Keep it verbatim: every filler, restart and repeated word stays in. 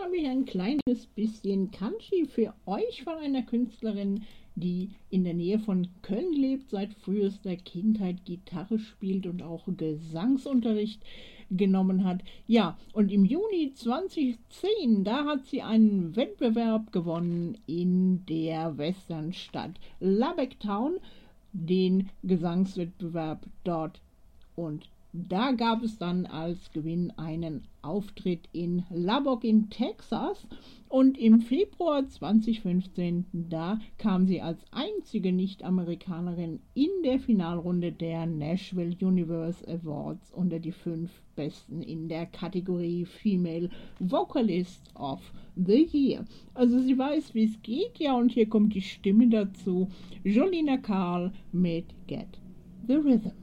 habe ich ein kleines bisschen Country für euch von einer Künstlerin, die in der Nähe von Köln lebt, seit frühester Kindheit Gitarre spielt und auch Gesangsunterricht genommen hat. Ja, und im Juni zweitausendzehn, da hat sie einen Wettbewerb gewonnen in der Westernstadt Lubbock Town, den Gesangswettbewerb dort, und da gab es dann als Gewinn einen Auftritt in Lubbock in Texas, und im Februar zweitausendfünfzehn, da kam sie als einzige Nicht-Amerikanerin in der Finalrunde der Nashville Universe Awards unter die fünf Besten in der Kategorie Female Vocalist of the Year. Also sie weiß, wie es geht, ja, und hier kommt die Stimme dazu. Jolina Karl mit Get the Rhythm.